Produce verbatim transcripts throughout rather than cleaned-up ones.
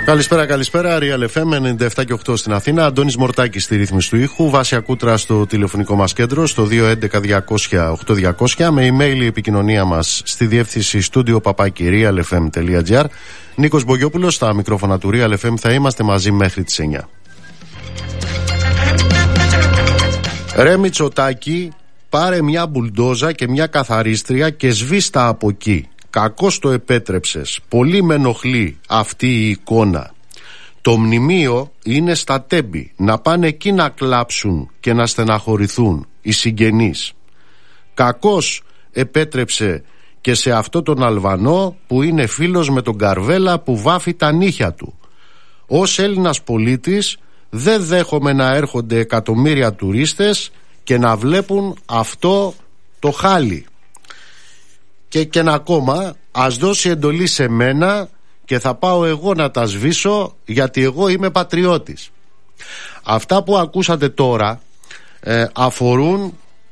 Καλησπέρα, καλησπέρα. Real εφ εμ ενενήντα επτά και οκτώ στην Αθήνα. Αντώνης Μορτάκης στη ρύθμιση του ήχου. Βάσια Κούτρα στο τηλεφωνικό μας κέντρο στο δύο έντεκα διακόσια οκτώ διακόσια. Με email η επικοινωνία μας στη διεύθυνση στούντιο παπάκι real f m τελεία g r. Νίκος Μπογιόπουλος στα μικρόφωνα του Real εφ εμ. Θα είμαστε μαζί μέχρι τις εννιά. Ρε Μητσοτάκη, πάρε μια μπουλντόζα και μια καθαρίστρια και σβήστα από εκεί. Κακώς το επέτρεψες. Πολύ με ενοχλεί αυτή η εικόνα. Το μνημείο είναι στα Τέμπη. Να πάνε εκεί να κλάψουν και να στεναχωρηθούν οι συγγενείς. Κακώς επέτρεψε και σε αυτό τον Αλβανό που είναι φίλος με τον Καρβέλα που βάφει τα νύχια του. Ως Έλληνας πολίτης δεν δέχομαι να έρχονται εκατομμύρια τουρίστες και να βλέπουν αυτό το χάλι. Και, και ένα ακόμα, ας δώσει εντολή σε μένα και θα πάω εγώ να τα σβήσω, γιατί εγώ είμαι πατριώτης. Αυτά που ακούσατε τώρα ε, αφορούν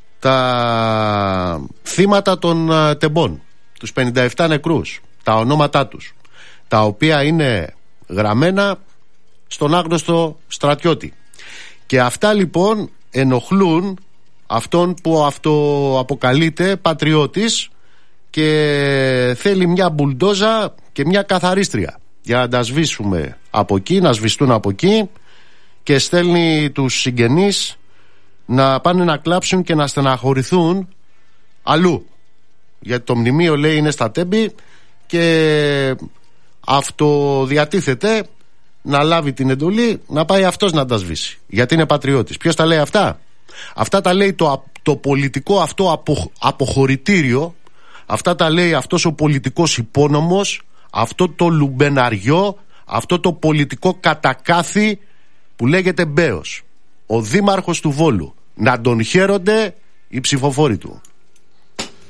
τα θύματα των ε, τεμπών, τους πενήντα επτά νεκρούς, τα ονόματά τους, τα οποία είναι γραμμένα στον άγνωστο στρατιώτη. Και αυτά λοιπόν ενοχλούν αυτόν που αυτοαποκαλείται πατριώτης και θέλει μια μπουλντόζα και μια καθαρίστρια για να τα σβήσουμε από εκεί, να σβηστούν από εκεί, και στέλνει τους συγγενείς να πάνε να κλάψουν και να στεναχωρηθούν αλλού, γιατί το μνημείο λέει είναι στα Τέμπη και αυτοδιατίθεται να λάβει την εντολή να πάει αυτός να τα σβήσει, γιατί είναι πατριώτης. Ποιος τα λέει αυτά? Αυτά τα λέει το, το πολιτικό αυτό απο, αποχωρητήριο. Αυτά τα λέει αυτός ο πολιτικός υπόνομος, αυτό το λουμπεναριό, αυτό το πολιτικό κατακάθι που λέγεται Μπέος, ο δήμαρχος του Βόλου. Να τον χαίρονται οι ψηφοφόροι του.